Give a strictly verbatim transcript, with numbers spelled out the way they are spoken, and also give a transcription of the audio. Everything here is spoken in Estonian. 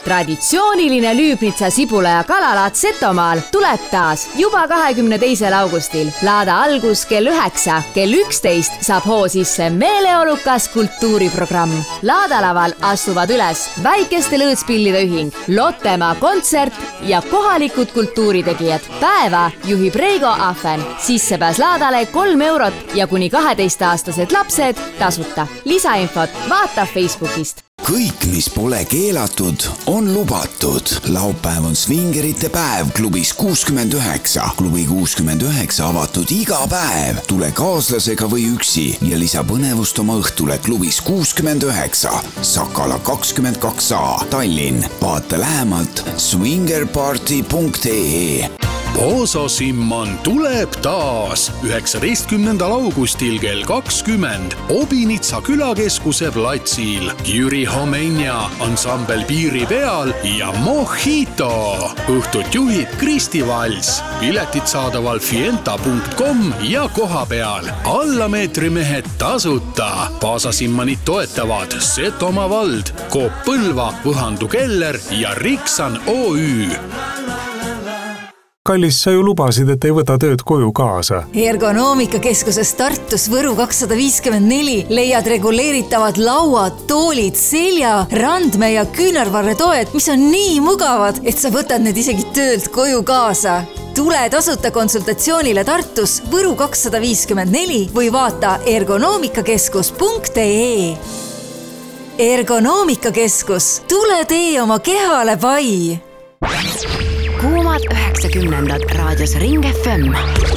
traditsiooniline Lüübnitsa sibula ja kalalaat Setomaal tuleb taas juba kahekümne teisel augustil. Laada algus kell üheksa, kell üksteist saab hoo sisse meeleolukas kultuuriprogramm. Laadalaval astuvad üles väikeste lõõtspillide ühing, Lottemaa kontsert ja kohalikud kultuuritegijad. Päeva juhib Reigo Ahven. Sissepääs laadale kolm eurot ja kuni kaheteistaastased lapsed tasuta. Lisainfot vaata Facebookist. Kõik, mis pole keelatud, on lubatud. Laupäev on Swingerite päev klubis kuuskümmend üheksa. Klubi kuuskümmend üheksa avatud iga päev. Tule kaaslasega või üksi ja lisa põnevust oma õhtule klubis kuuskümmend üheksa. Sakala kakskümmend kaks A, Tallinn. Vaata lähemalt swingerparty punkt ee. Pooso Simman tuleb taas üheksateistkümnendal augustil kell kakskümmend Obinitsa külakeskuse platsil. Jüri Homenja, ansambel Piiri peal ja Mojito. Õhtut juhib Kristi Vals. Piletid saadaval fienta punkt com ja koha peal. Allameetrimehed tasuta. Paasa Simmanit toetavad Setomaa vald, Coop Põlva, Võhandu Keller ja Riksan O Ü. Kallis, sa ju lubasid, et ei võta tööd koju kaasa. Ergonoomikakeskuses Tartus Võru kakssada viiskümmend neli leiad reguleeritavad lauad, toolid, selja, randme ja küünarvarretoed, mis on nii mugavad, et sa võtad need isegi töölt koju kaasa. Tule tasuta konsultatsioonile Tartus Võru kakssada viiskümmend neli või vaata ergonoomikakeskus punkt ee. Ergonoomikakeskus, tule tee oma kehale pai! Kuumad üheksakümnendad raadios Ring F M.